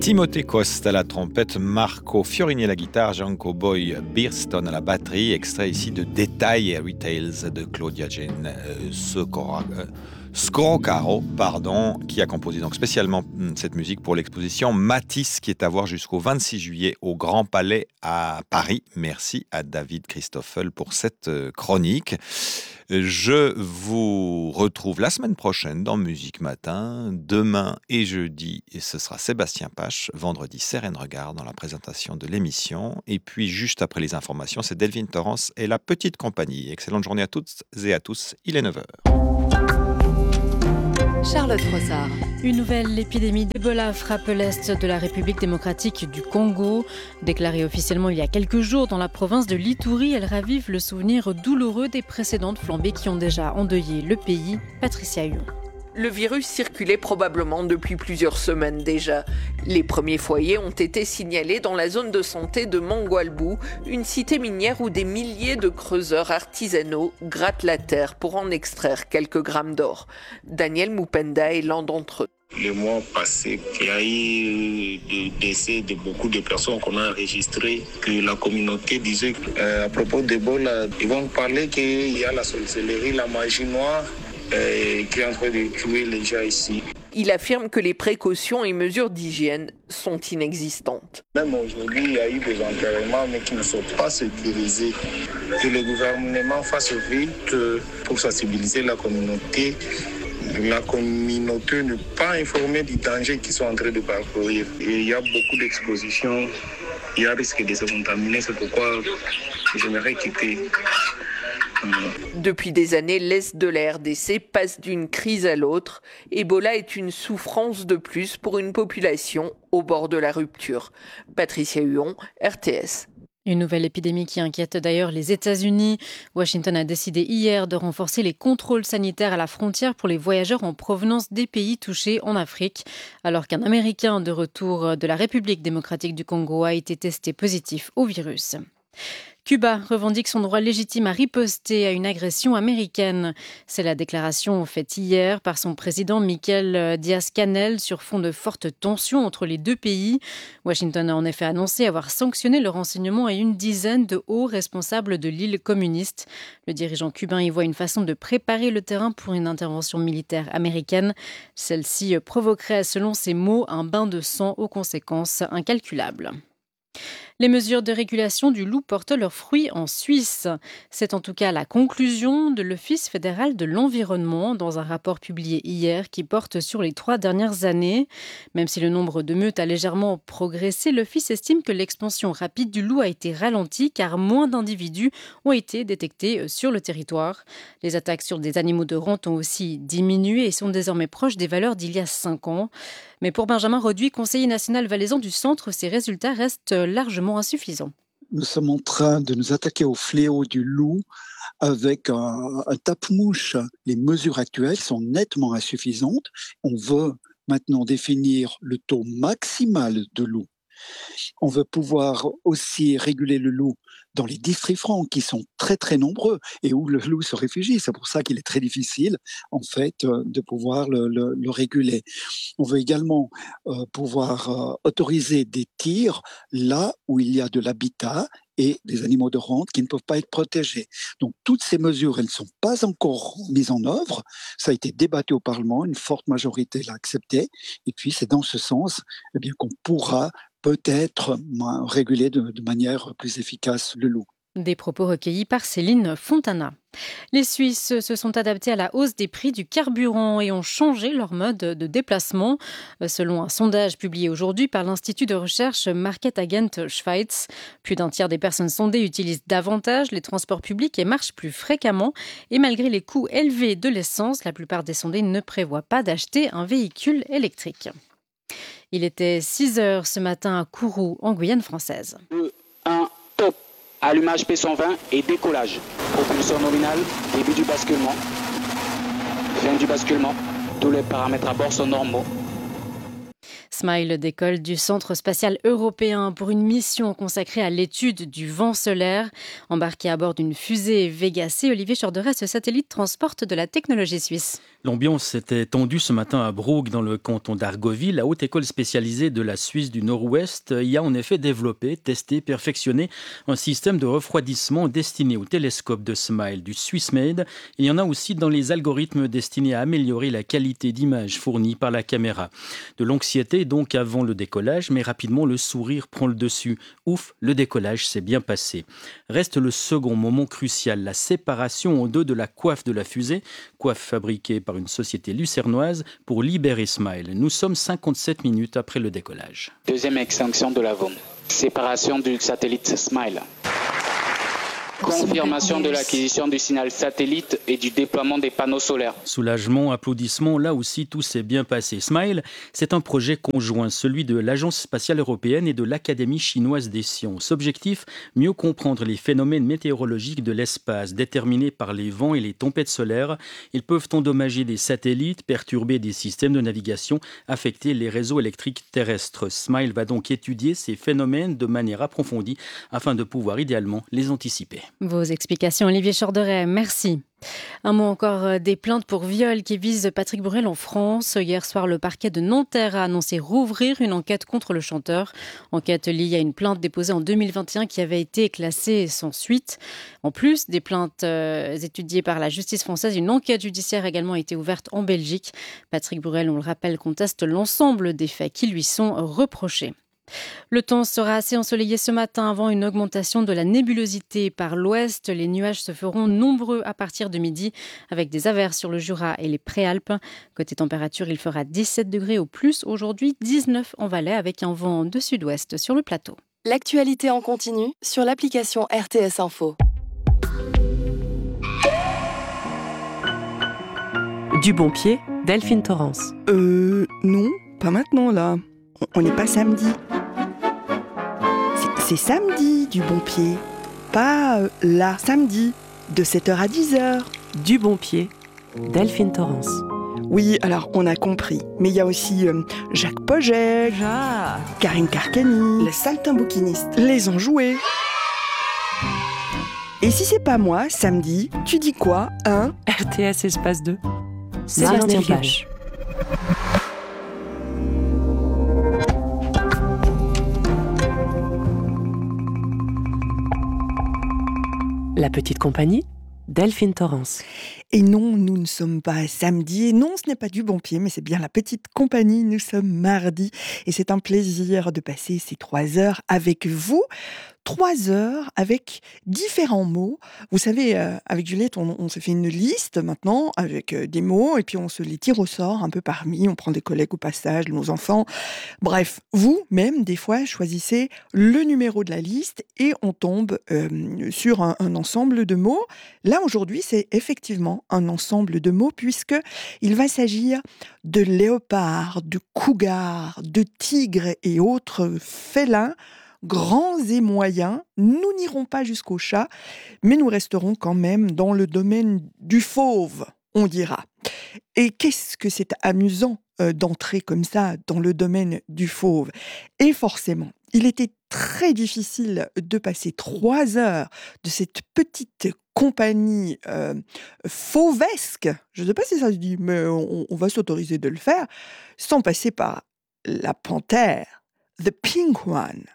Timothée Coste à la trompette, Marco Fiorini à la guitare, Jean Cowboy Beerston à la batterie, extrait ici de Détails et Retails de Claudia Jane Scrocaro, qui a composé donc spécialement cette musique pour l'exposition Matisse qui est à voir jusqu'au 26 juillet au Grand Palais à Paris. Merci à David Christoffel pour cette chronique. Je vous retrouve la semaine prochaine dans Musique Matin. Demain et jeudi, et ce sera Sébastien Pache. Vendredi, Sérène Regard dans la présentation de l'émission. Et puis, juste après les informations, c'est Delphine Torrance et la petite compagnie. Excellente journée à toutes et à tous. Il est 9h. Charlotte Frossard. Une nouvelle épidémie d'Ebola frappe l'est de la République démocratique du Congo. Déclarée officiellement il y a quelques jours dans la province de l'Ituri, elle ravive le souvenir douloureux des précédentes flambées qui ont déjà endeuillé le pays. Patricia Huon. Le virus circulait probablement depuis plusieurs semaines déjà. Les premiers foyers ont été signalés dans la zone de santé de Mangwalbou, une cité minière où des milliers de creuseurs artisanaux grattent la terre pour en extraire quelques grammes d'or. Daniel Mupenda est l'un d'entre eux. Le mois passé, il y a eu des décès de beaucoup de personnes qu'on a enregistrées, que la communauté disait à propos d'Ebola, ils vont parler qu'il y a la sorcellerie, la magie noire, qui est en train de tuer les gens ici. Il affirme que les précautions et mesures d'hygiène sont inexistantes. Même aujourd'hui, il y a eu des enterrements, mais qui ne sont pas sécurisés. Que le gouvernement fasse vite pour sensibiliser la communauté. La communauté n'est pas informée du danger qu'ils sont en train de parcourir. Et il y a beaucoup d'expositions, il y a risque de se contaminer, c'est pourquoi j'aimerais quitter. Depuis des années, l'Est de la RDC passe d'une crise à l'autre. Ebola est une souffrance de plus pour une population au bord de la rupture. Patricia Huon, RTS. Une nouvelle épidémie qui inquiète d'ailleurs les États-Unis. Washington a décidé hier de renforcer les contrôles sanitaires à la frontière pour les voyageurs en provenance des pays touchés en Afrique, alors qu'un Américain de retour de la République démocratique du Congo a été testé positif au virus. Cuba revendique son droit légitime à riposter à une agression américaine. C'est la déclaration faite hier par son président Miguel Díaz-Canel sur fond de fortes tensions entre les deux pays. Washington a en effet annoncé avoir sanctionné le renseignement et une dizaine de hauts responsables de l'île communiste. Le dirigeant cubain y voit une façon de préparer le terrain pour une intervention militaire américaine. Celle-ci provoquerait, selon ses mots, un bain de sang aux conséquences incalculables. Les mesures de régulation du loup portent leurs fruits en Suisse. C'est en tout cas la conclusion de l'Office fédéral de l'environnement dans un rapport publié hier qui porte sur les 3 dernières années. Même si le nombre de meutes a légèrement progressé, l'Office estime que l'expansion rapide du loup a été ralentie car moins d'individus ont été détectés sur le territoire. Les attaques sur des animaux de rente ont aussi diminué et sont désormais proches des valeurs d'il y a 5 ans. Mais pour Benjamin Roduit, conseiller national valaisan du centre, ces résultats restent largement insuffisants. Nous sommes en train de nous attaquer au fléau du loup avec un tape-mouche. Les mesures actuelles sont nettement insuffisantes. On veut maintenant définir le taux maximal de loup. On veut pouvoir aussi réguler le loup dans les districts francs qui sont très très nombreux et où le loup se réfugie. C'est pour ça qu'il est très difficile en fait de pouvoir le réguler. On veut également pouvoir autoriser des tirs là où il y a de l'habitat et des animaux de rente qui ne peuvent pas être protégés. Donc toutes ces mesures, elles ne sont pas encore mises en œuvre. Ça a été débattu au Parlement, une forte majorité l'a accepté. Et puis c'est dans ce sens qu'on pourra peut-être réguler de manière plus efficace le loup. Des propos recueillis par Céline Fontana. Les Suisses se sont adaptés à la hausse des prix du carburant et ont changé leur mode de déplacement. Selon un sondage publié aujourd'hui par l'Institut de recherche Market Agent Schweiz, plus d'un tiers des personnes sondées utilisent davantage les transports publics et marchent plus fréquemment. Et malgré les coûts élevés de l'essence, la plupart des sondés ne prévoient pas d'acheter un véhicule électrique. Il était 6h ce matin à Kourou, en Guyane française. 2, 1, top. Allumage P120 et décollage. Propulsion nominale, début du basculement. Fin du basculement. Tous les paramètres à bord sont normaux. Smile décolle du Centre spatial européen pour une mission consacrée à l'étude du vent solaire. Embarqué à bord d'une fusée Vega C, Olivier Chorderet, ce satellite transporte de la technologie suisse. L'ambiance était tendue ce matin à Brugg, dans le canton d'Argoville. La haute école spécialisée de la Suisse du Nord-Ouest y a en effet développé, testé, perfectionné un système de refroidissement destiné au télescope de Smile du Swissmade. Il y en a aussi dans les algorithmes destinés à améliorer la qualité d'image fournie par la caméra. De l'anxiété donc avant le décollage, mais rapidement le sourire prend le dessus. Ouf, le décollage s'est bien passé. Reste le second moment crucial, la séparation en deux de la coiffe de la fusée, coiffe fabriquée par une société lucernoise pour libérer Smile. Nous sommes 57 minutes après le décollage. Deuxième extinction de la bombe. Séparation du satellite Smile. Confirmation de l'acquisition du signal satellite et du déploiement des panneaux solaires. Soulagement, applaudissements, là aussi tout s'est bien passé. Smile, c'est un projet conjoint, celui de l'Agence spatiale européenne et de l'Académie chinoise des sciences. Objectif, mieux comprendre les phénomènes météorologiques de l'espace, déterminés par les vents et les tempêtes solaires. Ils peuvent endommager des satellites, perturber des systèmes de navigation, affecter les réseaux électriques terrestres. Smile va donc étudier ces phénomènes de manière approfondie afin de pouvoir idéalement les anticiper. Vos explications, Olivier Chorderet, merci. Un mot encore des plaintes pour viol qui visent Patrick Bruel en France. Hier soir, le parquet de Nanterre a annoncé rouvrir une enquête contre le chanteur. Enquête liée à une plainte déposée en 2021 qui avait été classée sans suite. En plus des plaintes étudiées par la justice française, une enquête judiciaire a également été ouverte en Belgique. Patrick Bruel, on le rappelle, conteste l'ensemble des faits qui lui sont reprochés. Le temps sera assez ensoleillé ce matin avant une augmentation de la nébulosité par l'ouest. Les nuages se feront nombreux à partir de midi avec des averses sur le Jura et les Préalpes. Côté température, il fera 17 degrés au plus aujourd'hui, 19 en Valais avec un vent de sud-ouest sur le plateau. L'actualité en continu sur l'application RTS Info. Du bon pied, Delphine Torrance. Non, pas maintenant là. On n'est pas samedi. C'est samedi du bon pied. Pas là, samedi, de 7h à 10h. Du bon pied, Delphine Torrance. Oui, alors on a compris. Mais il y a aussi Jacques Pogek, Karine Carcani, les saltimbanquistes, les enjoués. Et si c'est pas moi, samedi, tu dis quoi, hein? RTS Espace 2. Sébastien Pache. La petite compagnie, Delphine Torrance. Et non, nous ne sommes pas samedi. Et non, ce n'est pas du bon pied, mais c'est bien la petite compagnie. Nous sommes mardi. Et c'est un plaisir de passer ces 3 heures avec vous. 3 heures avec différents mots. Vous savez, avec Juliette, on se fait une liste maintenant avec des mots et puis on se les tire au sort un peu parmi. On prend des collègues au passage, nos enfants. Bref, vous-même, des fois, choisissez le numéro de la liste et on tombe sur un ensemble de mots. Là, aujourd'hui, c'est effectivement un ensemble de mots puisqu'il va s'agir de léopards, de cougars, de tigres et autres félins grands et moyens. Nous n'irons pas jusqu'au chat, mais nous resterons quand même dans le domaine du fauve, on dira. Et qu'est-ce que c'est amusant d'entrer comme ça dans le domaine du fauve. Et forcément, il était très difficile de passer 3 heures de cette petite compagnie fauvesque, je ne sais pas si ça se dit, mais on va s'autoriser de le faire, sans passer par la panthère, the pink one.